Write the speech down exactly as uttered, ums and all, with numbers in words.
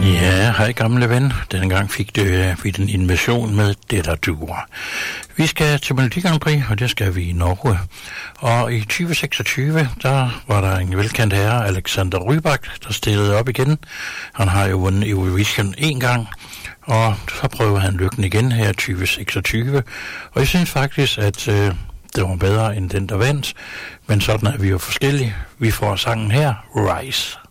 Ja, hej gamle ven. Denne gang fik det, vi den invasion med det, der duer. Vi skal til Melodi Grand Prix, og det skal vi i Norge. Og i tyve seksogtyve, der var der en velkendt herre, Alexander Rybak, der stillede op igen. Han har jo vundet Eurovision en gang, og så prøver han lykken igen her i tyve seksogtyve. Og jeg synes faktisk, at øh, det var bedre end den, der vandt. Men sådan er vi jo forskellige. Vi får sangen her, Rise.